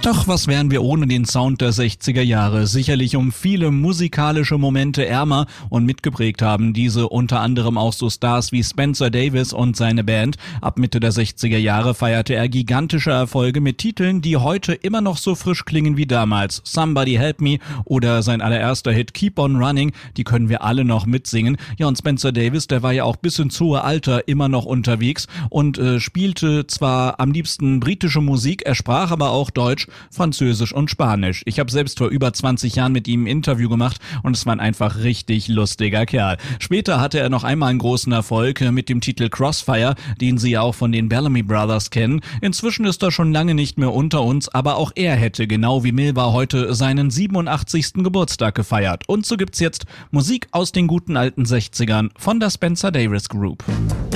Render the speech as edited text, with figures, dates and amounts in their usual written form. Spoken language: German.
Doch was wären wir ohne den Sound der 60er Jahre? Sicherlich um viele musikalische Momente ärmer und mitgeprägt haben diese unter anderem auch so Stars wie Spencer Davis und seine Band. Ab Mitte der 60er Jahre feierte er gigantische Erfolge mit Titeln, die heute immer noch so frisch klingen wie damals. Somebody Help Me oder sein allererster Hit Keep on Running, die können wir alle noch mitsingen. Ja, und Spencer Davis, der war ja auch bis ins hohe Alter immer noch unterwegs und spielte zwar am liebsten britische Musik, er sprach aber auch Deutsch, Französisch und Spanisch. Ich habe selbst vor über 20 Jahren mit ihm ein Interview gemacht und es war ein einfach richtig lustiger Kerl. Später hatte er noch einmal einen großen Erfolg mit dem Titel Crossfire, den Sie ja auch von den Bellamy Brothers kennen. Inzwischen ist er schon lange nicht mehr unter uns, aber auch er hätte genau wie Milva heute seinen 87. Geburtstag gefeiert. Und so gibt's jetzt Musik aus den guten alten 60ern von der Spencer Davis Group.